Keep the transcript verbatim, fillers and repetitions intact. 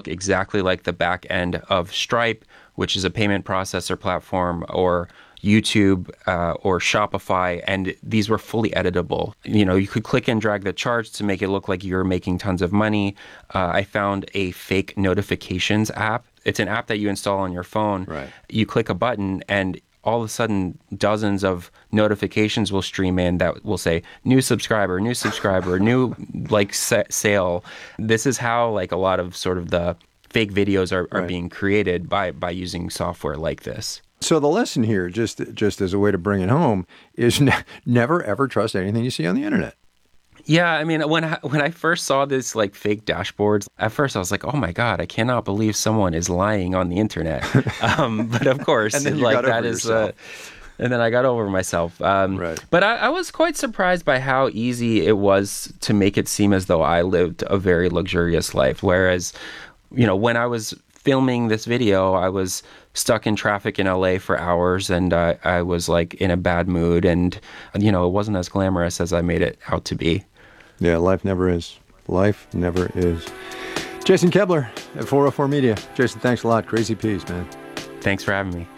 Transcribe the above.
look exactly like the back end of Stripe, which is a payment processor platform, or YouTube uh, or Shopify, and these were fully editable. You know, you could click and drag the charts to make it look like you're making tons of money. Uh, I found a fake notifications app. It's an app that you install on your phone. Right. You click a button, and all of a sudden, dozens of notifications will stream in that will say, new subscriber, new subscriber, new like sa- sale. This is how like a lot of sort of the fake videos are, are right. being created by by using software like this. So the lesson here, just just as a way to bring it home, is ne- never ever trust anything you see on the internet. Yeah, I mean, when I, when I first saw this like fake dashboards, at first I was like, "Oh my God, I cannot believe someone is lying on the internet." um, but of course, and then you like got that over is, yourself. Uh, and then I got over myself. Um, right. But I, I was quite surprised by how easy it was to make it seem as though I lived a very luxurious life. Whereas, you know, when I was filming this video, I was stuck in traffic in L A for hours, and uh, I was like in a bad mood, and you know, it wasn't as glamorous as I made it out to be. Yeah, life never is. Life never is. Jason Kebler at four oh four Media. Jason, thanks a lot. Crazy Peas, man. Thanks for having me.